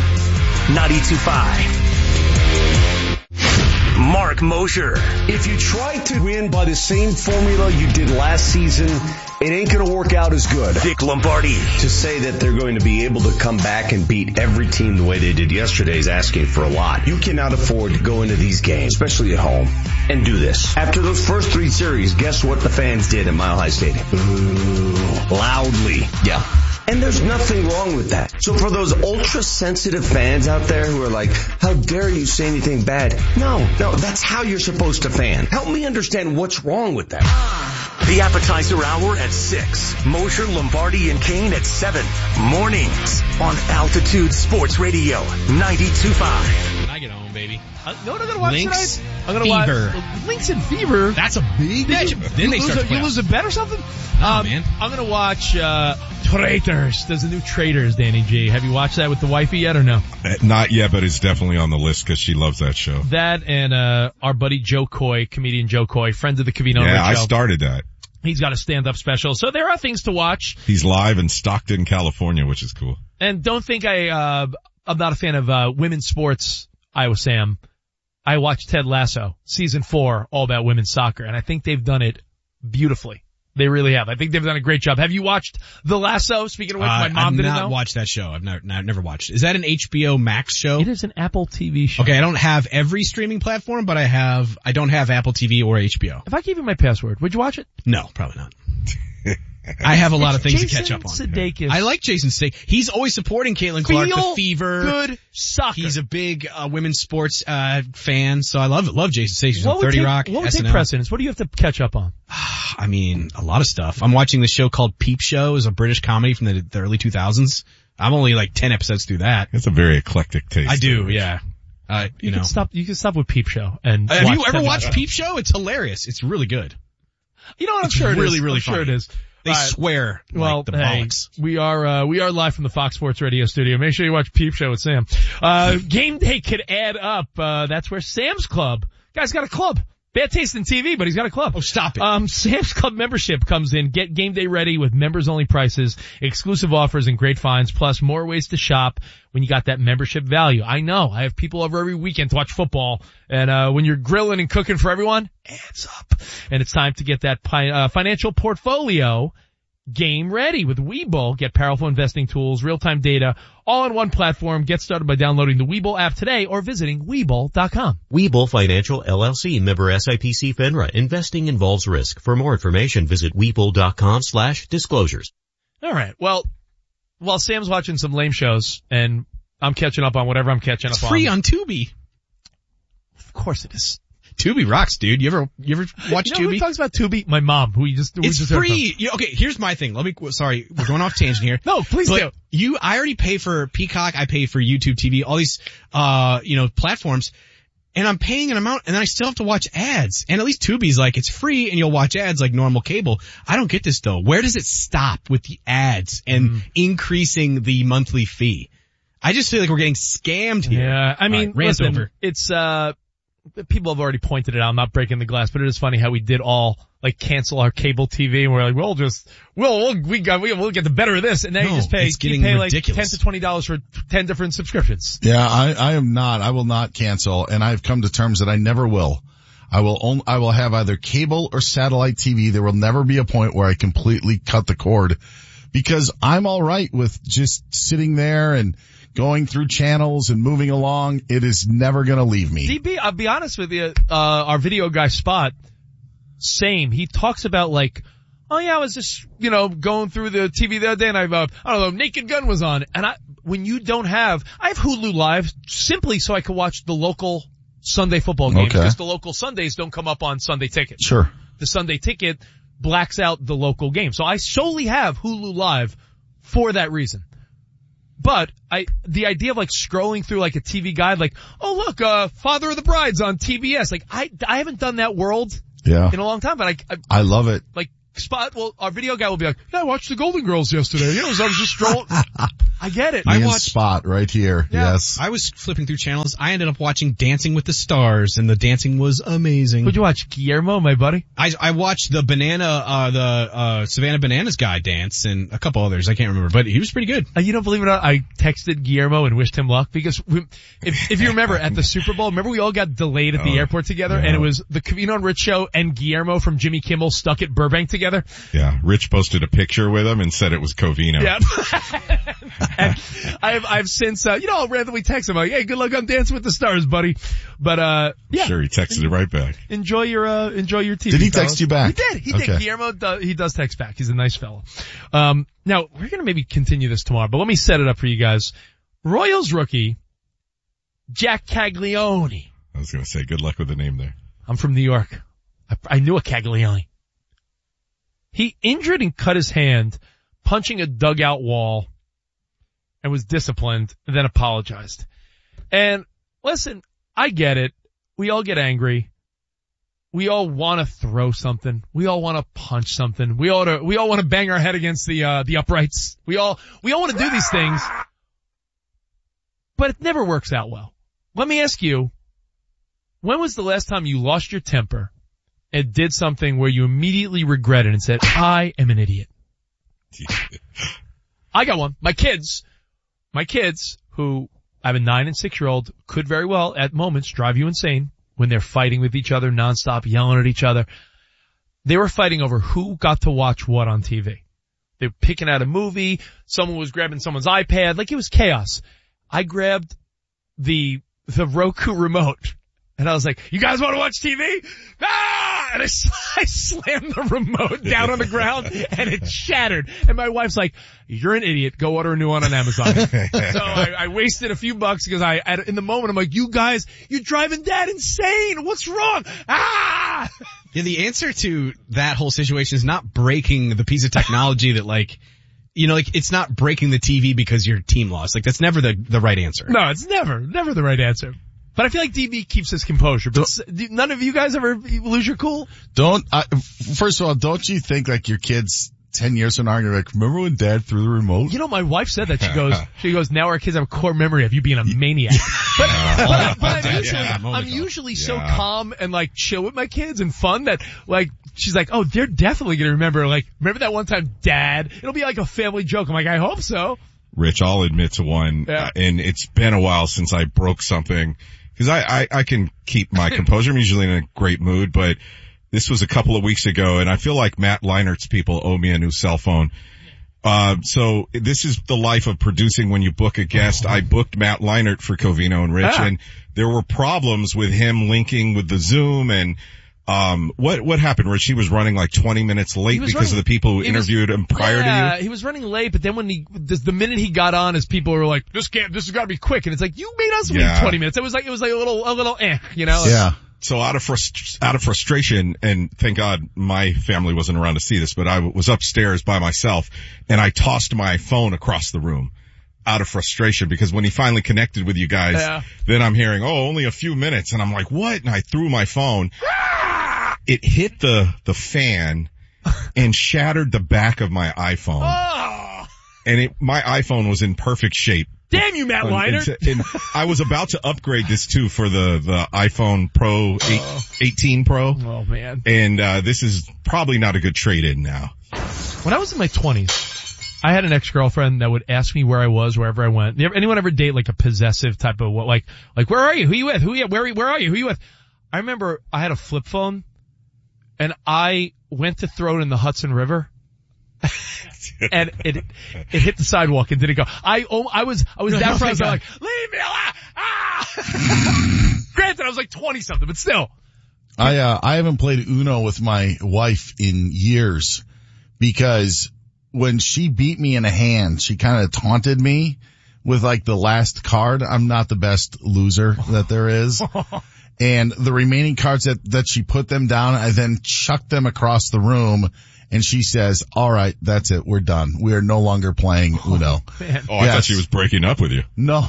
92.5. Mark Mosher. If you try to win by the same formula you did last season, it ain't going to work out as good. Dick Lombardi. To say that they're going to be able to come back and beat every team the way they did yesterday is asking for a lot. You cannot afford to go into these games, especially at home, and do this. After those first 3 series, guess what the fans did at Mile High Stadium? Boo. Loudly. Yeah. And there's nothing wrong with that. So for those ultra-sensitive fans out there who are like, how dare you say anything bad? No, that's how you're supposed to fan. Help me understand what's wrong with that. The appetizer hour at 6. Mosher, Lombardi, and Kane at 7. Mornings on Altitude Sports Radio, 92.5. When I get home, baby. You know what I'm going to watch Lynx tonight? I'm going to watch Lynx and Fever. That's a big matchup. Then they start you lose a bet or something? Oh, man. I'm going to watch Traitors. There's a new Traitors, Danny G. Have you watched that with the wifey yet or no? Not yet, but it's definitely on the list because she loves that show. That and our buddy Joe Coy, comedian Joe Coy, friends of the Covino Show. Yeah, I started that. He's got a stand-up special. So there are things to watch. He's live in Stockton, California, which is cool. And don't think I'm not a fan of women's sports, Iowa Sam. I watched Ted Lasso, season 4, all about women's soccer, and I think they've done it beautifully. They really have. I think they've done a great job. Have you watched The Lasso? Speaking of which, my mom didn't know. I've not watched that show. I've never watched. Is that an HBO Max show? It is an Apple TV show. Okay, I don't have every streaming platform, but I don't have Apple TV or HBO. If I gave you my password, would you watch it? No, probably not. I have a lot of things to catch up on. Sudeikis. I like Jason Sudeikis. He's always supporting Caitlin Clark, the Fever. Good soccer. He's a big women's sports fan, so I love Jason Sudeikis. He's on 30 Rock, What would SNL. take precedence? What do you have to catch up on? I mean, a lot of stuff. I'm watching this show called Peep Show. It's a British comedy from the early 2000s. I'm only like 10 episodes through that. It's a very eclectic taste. I do, yeah. You know. You can stop with Peep Show and have you ever watched Peep Show? It's hilarious. It's really good. You know what? I'm sure it is. Really I'm sure it is. They swear like the bollocks. We are live from the Fox Sports Radio studio. Make sure you watch Peep Show with Sam. Game day could add up. That's where Sam's Club. Guy's got a club. Bad taste in TV, but he's got a club. Oh, stop it. Sam's Club membership comes in. Get game day ready with members only prices, exclusive offers, and great finds, plus more ways to shop when you got that membership value. I know. I have people over every weekend to watch football, and when you're grilling and cooking for everyone, adds up. And it's time to get that financial portfolio game ready with Webull. Get powerful investing tools, real-time data, all on one platform. Get started by downloading the Webull app today or visiting Webull.com. Webull Financial LLC, member SIPC FINRA. Investing involves risk. For more information, visit Webull.com/disclosures. All right. Well, while Sam's watching some lame shows and I'm catching up on whatever I'm catching up on. It's free on Tubi. Of course it is. Tubi rocks, dude. You ever watch Tubi? Who talks about Tubi? My mom, it's free. Okay, here's my thing. Sorry, we're going off tangent here. No, please do. I already pay for Peacock. I pay for YouTube TV, all these, platforms. And I'm paying an amount and then I still have to watch ads. And at least Tubi's like, it's free and you'll watch ads like normal cable. I don't get this though. Where does it stop with the ads and increasing the monthly fee? I just feel like we're getting scammed here. Yeah, I mean, listen, over. It's, people have already pointed it out. I'm not breaking the glass, but it is funny how we did all cancel our cable TV and we're like, we'll get the better of this. And now you just pay like $10 to $20 for 10 different subscriptions. Yeah, I will not cancel, and I've come to terms that I never will. I will have either cable or satellite TV. There will never be a point where I completely cut the cord because I'm all right with just sitting there and going through channels and moving along. It is never going to leave me. DB, I'll be honest with you, our video guy Spot, same. He talks about I was just, going through the TV the other day and Naked Gun was on. And when you don't have, I have Hulu Live simply so I can watch the local Sunday football games because the local Sundays don't come up on Sunday Ticket. Sure. The Sunday Ticket blacks out the local game. So I solely have Hulu Live for that reason. But the idea of like scrolling through like a TV guide, like, oh look, Father of the Bride's on TBS. Like I haven't done that world in a long time, but I love it. Like our video guy will be like, yeah, I watched the Golden Girls yesterday. You know, so I was just scrolling. I get it. I watched Spot right here. Yeah. Yes. I was flipping through channels. I ended up watching Dancing with the Stars, and the dancing was amazing. Would you watch Guillermo, my buddy? I watched the Savannah Bananas guy dance, and a couple others. I can't remember, but he was pretty good. You don't believe it or not, I texted Guillermo and wished him luck because if you remember at the Super Bowl, remember we all got delayed at the airport together, and it was the Covino and Rich show and Guillermo from Jimmy Kimmel stuck at Burbank together. Yeah, Rich posted a picture with him and said it was Covino. Yeah. And I've since, I'll randomly text him like, hey, good luck on Dancing with the Stars, buddy. But, yeah. Sure, he texted it right back. Enjoy your TV. Did he text you back? He did. Guillermo, he does text back. He's a nice fellow. Now, we're gonna maybe continue this tomorrow, but let me set it up for you guys. Royals rookie, Jack Caglione. I was gonna say, good luck with the name there. I'm from New York. I knew a Caglione. He injured and cut his hand punching a dugout wall and was disciplined and then apologized. And listen, I get it. We all get angry. We all want to throw something. We all want to punch something. We all want to bang our head against the uprights. We all want to do these things. But it never works out well. Let me ask you, when was the last time you lost your temper and did something where you immediately regretted and said, I am an idiot? I got one. My kids, who I have a 9 and 6-year-old, could very well at moments drive you insane when they're fighting with each other nonstop, yelling at each other. They were fighting over who got to watch what on TV. They were picking out a movie. Someone was grabbing someone's iPad. Like it was chaos. I grabbed the Roku remote and I was like, you guys want to watch TV? Ah! And I slammed the remote down on the ground and it shattered. And my wife's like, you're an idiot. Go order a new one on Amazon. So I wasted a few bucks because in the moment, I'm like, you guys, you're driving Dad insane. What's wrong? Ah! Yeah, the answer to that whole situation is not breaking the piece of technology that it's not breaking the TV because your team lost. Like that's never the right answer. No, it's never the right answer. But I feel like DB keeps his composure. But none of you guys ever lose your cool? First of all, don't you think like your kids 10 years from now are like, remember when Dad threw the remote? You know, my wife said that. She goes, now our kids have a core memory of you being a maniac. But I'm usually so calm and like chill with my kids and fun that like, she's like, oh, they're definitely going to remember that one time Dad? It'll be like a family joke. I'm like, I hope so. Rich, I'll admit to one, and it's been a while since I broke something. Cause I can keep my composure. I'm usually in a great mood, but this was a couple of weeks ago and I feel like Matt Leinert's people owe me a new cell phone. So this is the life of producing when you book a guest. I booked Matt Leinart for Covino and Rich and there were problems with him linking with the Zoom and what happened, Rich? He was running like 20 minutes late because of the people who interviewed him prior to you? Yeah, he was running late, but then the minute he got on, his people were like, this has gotta be quick. And it's like, you made us wait 20 minutes. It was like a little you know? Yeah. So out of frustration, and thank God my family wasn't around to see this, but I was upstairs by myself and I tossed my phone across the room. Out of frustration because when he finally connected with you guys, then I'm hearing, only a few minutes. And I'm like, what? And I threw my phone. It hit the fan and shattered the back of my iPhone. And my iPhone was in perfect shape. Damn you, Matt Leinart. And I was about to upgrade this too for the iPhone Pro 18 Pro. Oh man. And, this is probably not a good trade-in now. When I was in my 20s, I had an ex-girlfriend that would ask me where I was wherever I went. Anyone ever date like a possessive type of like where are you? Who you with? Where are you? Who you with? I remember I had a flip phone and I went to throw it in the Hudson River and it hit the sidewalk and didn't go. I was that far. I was like, leave me alone. Granted, I was like 20 something, but still. I haven't played Uno with my wife in years because when she beat me in a hand, she kind of taunted me with like the last card. I'm not the best loser that there is. And the remaining cards that she put them down, I then chucked them across the room. And she says, all right, that's it. We're done. We are no longer playing Uno. I thought she was breaking up with you. No.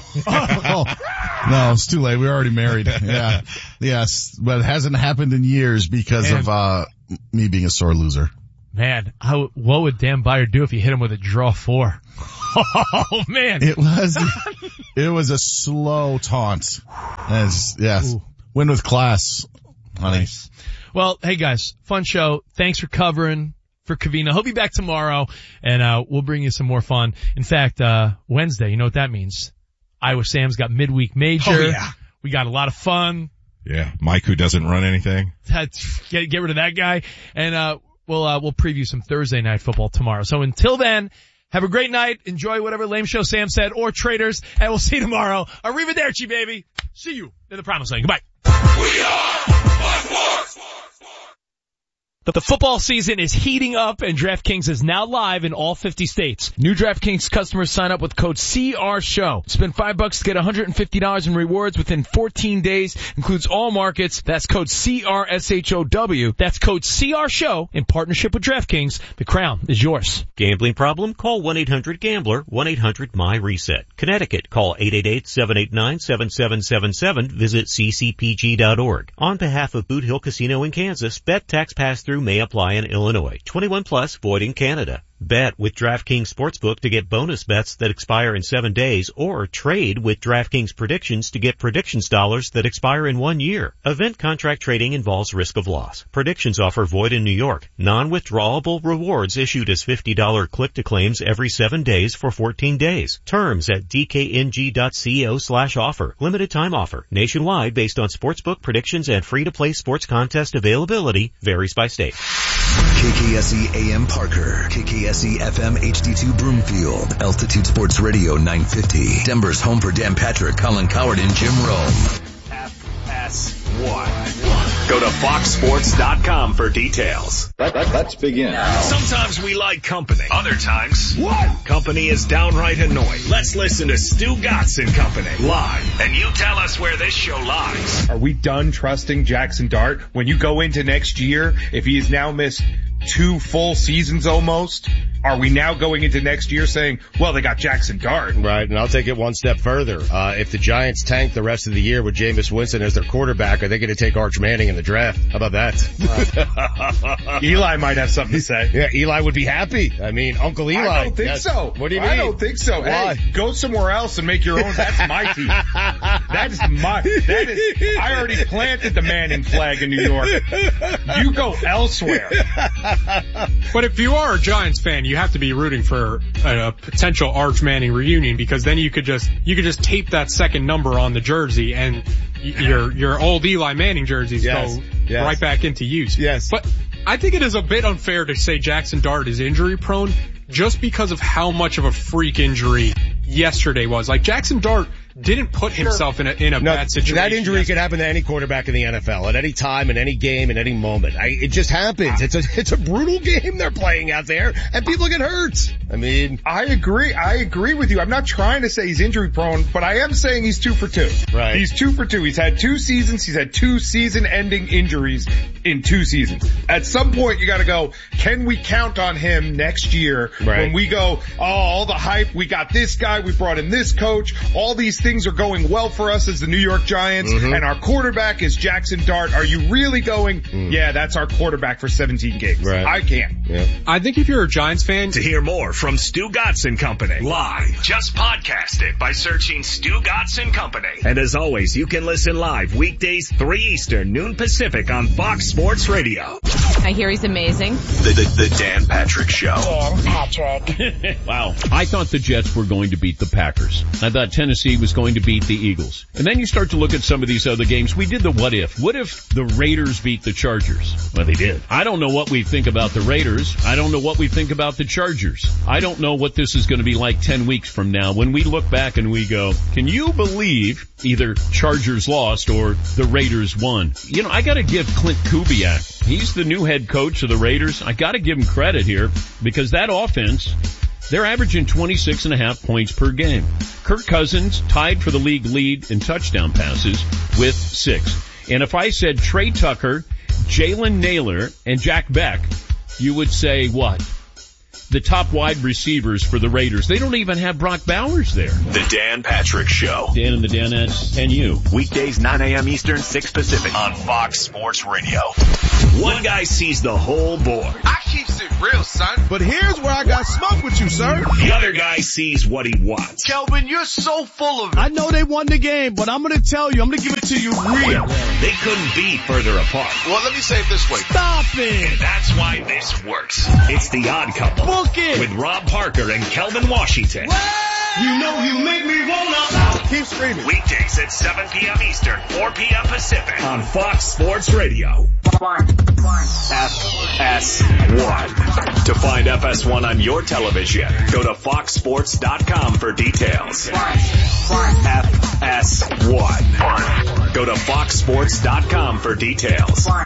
No, it's too late. We're already married. Yeah. Yes. But it hasn't happened in years because of, me being a sore loser. Man, what would Dan Byer do if you hit him with a draw 4? Oh man. It was a slow taunt. Yes. Ooh. Win with class, honey. Nice. Well, hey guys, fun show. Thanks for covering for Kavina. He'll be back tomorrow, and we'll bring you some more fun. In fact, Wednesday, you know what that means? Iowa Sam's got midweek major. Oh, yeah. We got a lot of fun. Yeah, Mike who doesn't run anything. Get rid of that guy. And we'll preview some Thursday night football tomorrow. So until then, have a great night. Enjoy whatever lame show Sam said or Traders, and we'll see you tomorrow. Arrivederci, baby. See you in the promised land. Goodbye. We are The football season is heating up, and DraftKings is now live in all 50 states. New DraftKings customers sign up with code CRSHOW. Spend $5 to get $150 in rewards within 14 days. Includes all markets. That's code CRSHOW. That's code CRSHOW in partnership with DraftKings. The crown is yours. Gambling problem? Call 1-800-GAMBLER, 1-800-MY-RESET. Connecticut, call 888-789-7777. Visit ccpg.org. On behalf of Boot Hill Casino in Kansas, bet tax pass-through may apply in Illinois. 21 plus, void in Canada. Bet with DraftKings Sportsbook to get bonus bets that expire in 7 days, or trade with DraftKings Predictions to get predictions dollars that expire in 1 year. Event contract trading involves risk of loss. Predictions offer void in New York. Non-withdrawable rewards issued as $50 click-to-claims every 7 days for 14 days. Terms at dkng.co/offer. Limited time offer. Nationwide based on sportsbook predictions and free-to-play sports contest availability. Varies by state. KKSE AM Parker, KKSE FM HD2 Broomfield, Altitude Sports Radio 950, Denver's home for Dan Patrick, Colin Coward, and Jim Rome. FS1. Go to foxsports.com for details. Let's begin. Sometimes we like company. Other times, company is downright annoying. Let's listen to Stu Gatz and Company live, and you tell us where this show lies. Are we done trusting Jackson Dart? When you go into next year, if he has now missed 2 full seasons almost, are we now going into next year saying, well, they got Jackson Dart? Right, and I'll take it one step further. If the Giants tank the rest of the year with Jameis Winston as their quarterback, are they going to take Arch Manning in the draft? How about that? Eli might have something to say. Yeah, Eli would be happy. I mean, Uncle Eli. I don't think so. What do you mean? I don't think so. Why? Hey, go somewhere else and make your own. That's my team. I already planted the Manning flag in New York. You go elsewhere. But if you are a Giants fan, you have to be rooting for a potential Arch Manning reunion, because then you could just tape that second number on the jersey, and your old Eli Manning jerseys go right back into use. Yes. But I think it is a bit unfair to say Jackson Dart is injury prone just because of how much of a freak injury yesterday was. Like, Jackson Dart didn't put himself in a bad situation. That injury could happen to any quarterback in the NFL at any time, in any game, in any moment. It just happens. It's a brutal game they're playing out there, and people get hurt. I mean, I agree with you. I'm not trying to say he's injury prone, but I am saying he's 2 for 2. Right. He's 2 for 2. He's had 2 seasons. He's had 2 season-ending injuries in 2 seasons. At some point, you got to go, can we count on him next year? Right. When we go, all the hype, we got this guy, we brought in this coach, all these things are going well for us as the New York Giants, and our quarterback is Jackson Dart. Are you really going, yeah, that's our quarterback for 17 games? Right. I can't. Yeah. I think if you're a Giants fan... To hear more from Stu Gatz and Company live, just podcast it by searching Stu Gatz and Company. And as always, you can listen live weekdays 3 Eastern, noon Pacific on Fox Sports Radio. I hear he's amazing. The Dan Patrick Show. Dan Patrick. Wow. I thought the Jets were going to beat the Packers. I thought Tennessee was going to beat the Eagles. And then you start to look at some of these other games. We did the what if. What if the Raiders beat the Chargers? Well, they did. I don't know what we think about the Raiders. I don't know what we think about the Chargers. I don't know what this is going to be like 10 weeks from now when we look back and we go, can you believe either Chargers lost or the Raiders won? You know, I got to give Clint Kubiak, he's the new head coach of the Raiders. I got to give him credit here because that offense They're averaging 26.5 points per game. Kirk Cousins tied for the league lead in touchdown passes with 6. And if I said Trey Tucker, Jalen Naylor, and Jack Beck, you would say what? The top wide receivers for the Raiders. They don't even have Brock Bowers there. The Dan Patrick Show. Dan and the Danettes and you. Weekdays 9 a.m. Eastern, 6 Pacific on Fox Sports Radio. One guy sees the whole board. I keeps it real, son. But here's where I got smoke with you, sir. The other guy sees what he wants. Kelvin, you're so full of it. I know they won the game, but I'm going to tell you, I'm going to give it to you real. They couldn't be further apart. Well, let me say it this way. Stop it. And that's why this works. It's The Odd Couple. Book it. With Rob Parker and Kelvin Washington. You know you make me wanna. Keep screaming. Weekdays at 7 p.m. Eastern, 4 p.m. Pacific on Fox Sports Radio. FS1. To find FS1 on your television, go to foxsports.com for details. FS1. Go to foxsports.com for details.